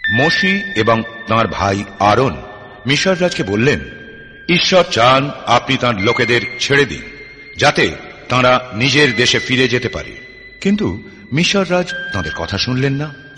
মোশি এবং তাঁর ভাই আরন মিশর রাজকে বললেন, ঈশ্বর চান আপনি তাঁর লোকেদের ছেড়ে দিন, যাতে তাঁরা নিজের দেশে ফিরে যেতে পারে। কিন্তু মিশর রাজ তাঁদের কথা শুনলেন না।